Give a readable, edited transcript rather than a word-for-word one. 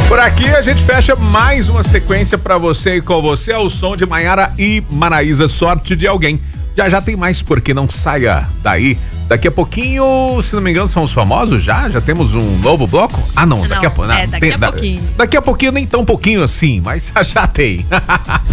Por aqui a gente fecha mais uma sequência pra você e com você ao som de Maiara e Maraísa, Sorte de Alguém. Já tem mais, porque não saia daí. Daqui a pouquinho, se não me engano, são os famosos já? Já temos um novo bloco? Ah, não, daqui a pouco. Daqui a pouquinho. Daqui a pouquinho, nem tão pouquinho assim, mas já tem.